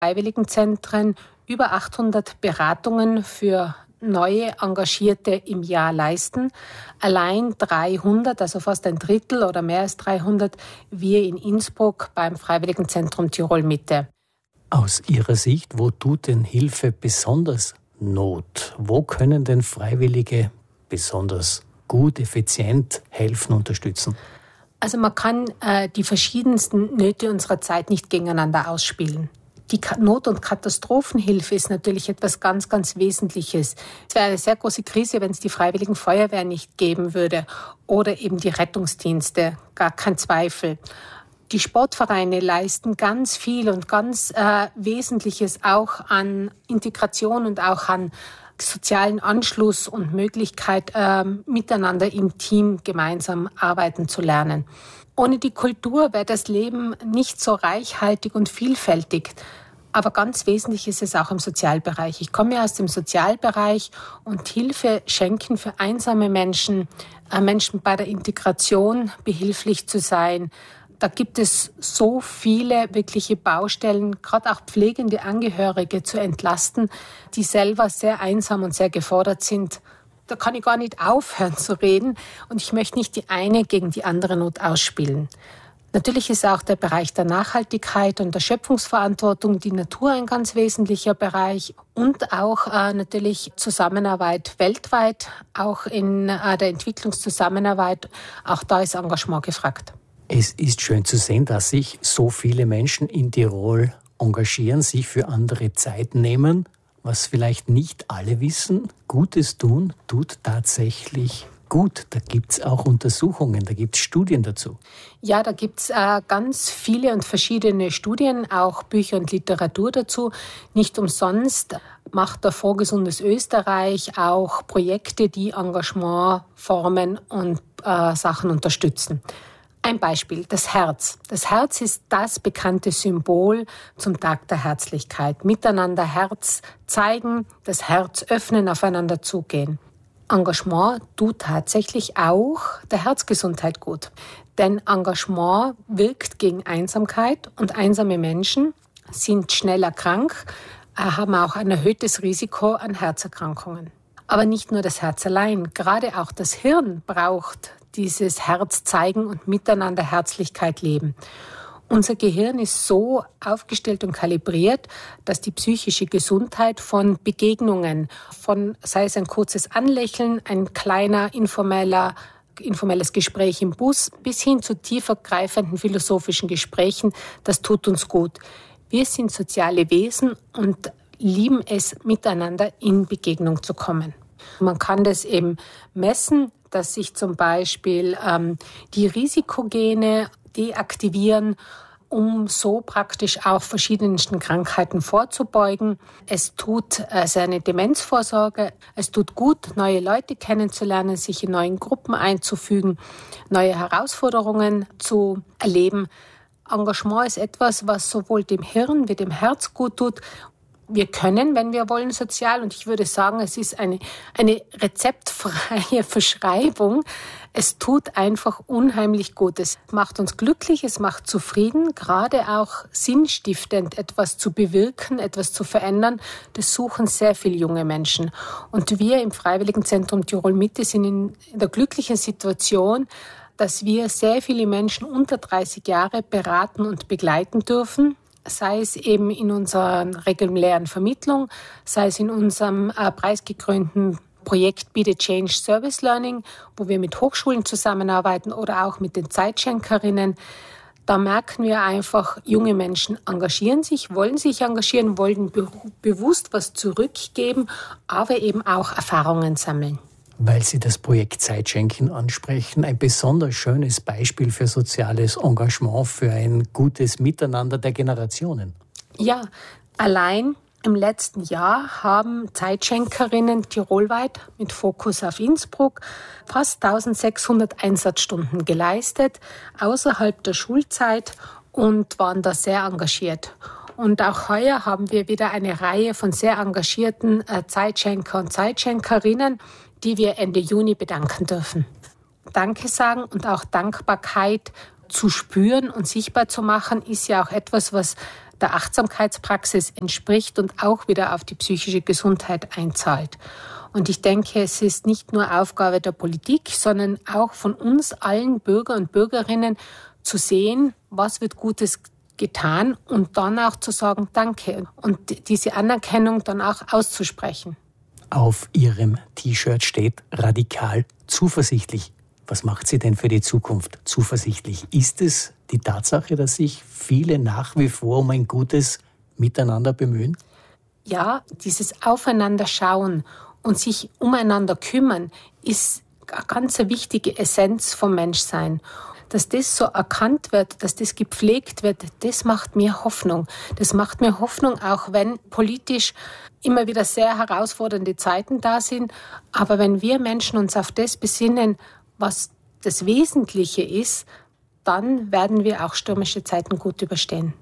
Freiwilligenzentren über 800 Beratungen für neue Engagierte im Jahr leisten. Allein 300, also fast ein Drittel oder mehr als 300, wir in Innsbruck beim Freiwilligenzentrum Tirol Mitte. Aus Ihrer Sicht, wo tut denn Hilfe besonders Not? Wo können denn Freiwillige besonders gut, effizient helfen, unterstützen? Also man kann die verschiedensten Nöte unserer Zeit nicht gegeneinander ausspielen. Die Not- und Katastrophenhilfe ist natürlich etwas ganz, ganz Wesentliches. Es wäre eine sehr große Krise, wenn es die Freiwilligen Feuerwehr nicht geben würde oder eben die Rettungsdienste, gar kein Zweifel. Die Sportvereine leisten ganz viel und ganz Wesentliches auch an Integration und auch an sozialen Anschluss und Möglichkeit, miteinander im Team gemeinsam arbeiten zu lernen. Ohne die Kultur wäre das Leben nicht so reichhaltig und vielfältig. Aber ganz wesentlich ist es auch im Sozialbereich. Ich komme ja aus dem Sozialbereich und Hilfe schenken für einsame Menschen, Menschen bei der Integration behilflich zu sein. Da gibt es so viele wirkliche Baustellen, gerade auch pflegende Angehörige zu entlasten, die selber sehr einsam und sehr gefordert sind. Da kann ich gar nicht aufhören zu reden und ich möchte nicht die eine gegen die andere Not ausspielen. Natürlich ist auch der Bereich der Nachhaltigkeit und der Schöpfungsverantwortung, die Natur ein ganz wesentlicher Bereich und auch natürlich Zusammenarbeit weltweit, auch in der Entwicklungszusammenarbeit, auch da ist Engagement gefragt. Es ist schön zu sehen, dass sich so viele Menschen in Tirol engagieren, sich für andere Zeit nehmen. Was vielleicht nicht alle wissen, Gutes tun tut tatsächlich gut. Da gibt es auch Untersuchungen, da gibt es Studien dazu. Ja, da gibt es ganz viele und verschiedene Studien, auch Bücher und Literatur dazu. Nicht umsonst macht der Fonds Gesundes Österreich auch Projekte, die Engagementformen und Sachen unterstützen. Ein Beispiel, das Herz. Das Herz ist das bekannte Symbol zum Tag der Herzlichkeit. Miteinander Herz zeigen, das Herz öffnen, aufeinander zugehen. Engagement tut tatsächlich auch der Herzgesundheit gut. Denn Engagement wirkt gegen Einsamkeit und einsame Menschen sind schneller krank, haben auch ein erhöhtes Risiko an Herzerkrankungen. Aber nicht nur das Herz allein, gerade auch das Hirn braucht dieses Herz zeigen und miteinander Herzlichkeit leben. Unser Gehirn ist so aufgestellt und kalibriert, dass die psychische Gesundheit von Begegnungen, von sei es ein kurzes Anlächeln, ein kleiner informelles Gespräch im Bus, bis hin zu tiefergreifenden philosophischen Gesprächen, das tut uns gut. Wir sind soziale Wesen und lieben es, miteinander in Begegnung zu kommen. Man kann das eben messen, dass sich zum Beispiel die Risikogene deaktivieren, um so praktisch auch verschiedensten Krankheiten vorzubeugen. Es tut seine Demenzvorsorge, es tut gut, neue Leute kennenzulernen, sich in neuen Gruppen einzufügen, neue Herausforderungen zu erleben. Engagement ist etwas, was sowohl dem Hirn wie dem Herz gut tut. Wir können, wenn wir wollen, sozial, und ich würde sagen, es ist eine rezeptfreie Verschreibung. Es tut einfach unheimlich gut. Es macht uns glücklich, es macht zufrieden, gerade auch sinnstiftend etwas zu bewirken, etwas zu verändern. Das suchen sehr viele junge Menschen. Und wir im Freiwilligenzentrum Tirol Mitte sind in der glücklichen Situation, dass wir sehr viele Menschen unter 30 Jahre beraten und begleiten dürfen. Sei es eben in unserer regulären Vermittlung, sei es in unserem preisgekrönten Projekt Be the Change Service Learning, wo wir mit Hochschulen zusammenarbeiten oder auch mit den Zeitschenkerinnen. Da merken wir einfach, junge Menschen engagieren sich, wollen bewusst was zurückgeben, aber eben auch Erfahrungen sammeln. Weil Sie das Projekt Zeitschenken ansprechen, ein besonders schönes Beispiel für soziales Engagement, für ein gutes Miteinander der Generationen. Ja, allein im letzten Jahr haben Zeitschenkerinnen tirolweit mit Fokus auf Innsbruck fast 1600 Einsatzstunden geleistet, außerhalb der Schulzeit, und waren da sehr engagiert. Und auch heuer haben wir wieder eine Reihe von sehr engagierten Zeitschenker und Zeitschenkerinnen, die wir Ende Juni bedanken dürfen. Danke sagen und auch Dankbarkeit zu spüren und sichtbar zu machen, ist ja auch etwas, was der Achtsamkeitspraxis entspricht und auch wieder auf die psychische Gesundheit einzahlt. Und ich denke, es ist nicht nur Aufgabe der Politik, sondern auch von uns allen Bürger und Bürgerinnen zu sehen, was wird Gutes getan und dann auch zu sagen, danke und diese Anerkennung dann auch auszusprechen. Auf Ihrem T-Shirt steht radikal zuversichtlich. Was macht Sie denn für die Zukunft zuversichtlich? Ist es die Tatsache, dass sich viele nach wie vor um ein gutes Miteinander bemühen? Ja, dieses Aufeinanderschauen und sich umeinander kümmern ist eine ganz wichtige Essenz vom Menschsein. Dass das so erkannt wird, dass das gepflegt wird, das macht mir Hoffnung. Das macht mir Hoffnung, auch wenn politisch immer wieder sehr herausfordernde Zeiten da sind. Aber wenn wir Menschen uns auf das besinnen, was das Wesentliche ist, dann werden wir auch stürmische Zeiten gut überstehen.